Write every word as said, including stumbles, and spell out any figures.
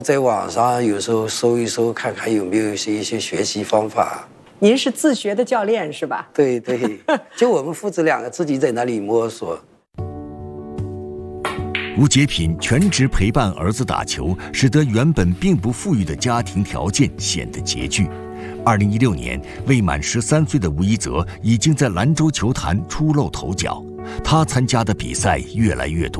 在网上有时候搜一搜，看看有没有一些一些学习方法。 您是自学的教练是吧？ 对对，就我们父子两个自己在那里摸索。 吴杰品全职陪伴儿子打球，使得原本并不富裕的家庭条件显得拮据。二零一六年，未满十三岁的吴一泽已经在兰州球坛初露头角，他参加的比赛越来越多。